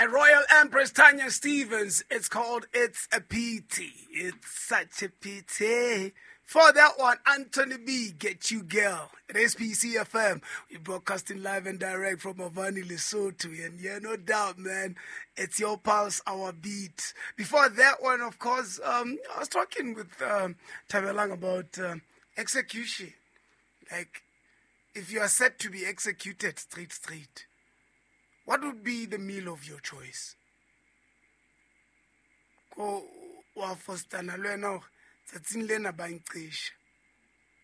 Royal Empress Tanya Stevens. It's called It's a Pity. It's such a pity. For that one, Anthony B, Get You Girl. At SPC FM, we're broadcasting live and direct from Avani, Lesotho. And yeah, no doubt, man, it's your pulse, our beat. Before that one, of course, I was talking with Tabelang about execution. Like, if you are set to be executed straight, what would be the meal of your choice? Go wa fostana lwena tsatsing lena ba nqesha